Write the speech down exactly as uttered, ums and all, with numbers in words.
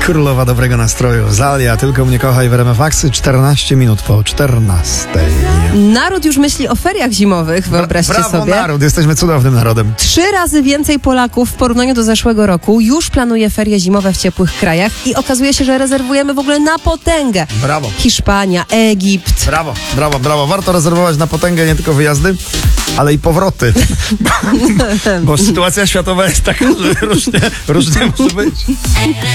Królowa dobrego nastroju. Zalia, tylko mnie kochaj w R M F Max. czternaście minut po czternastej. Naród już myśli o feriach zimowych, wyobraźcie Brawo, sobie. naród, jesteśmy cudownym narodem. Trzy razy więcej Polaków w porównaniu do zeszłego roku już planuje ferie zimowe w ciepłych krajach i okazuje się, że rezerwujemy w ogóle na potęgę. Brawo. Hiszpania, Egipt. Brawo, brawo, brawo. Warto rezerwować na potęgę nie tylko wyjazdy, ale i powroty. Bo sytuacja światowa jest taka, że różnie, różnie może być.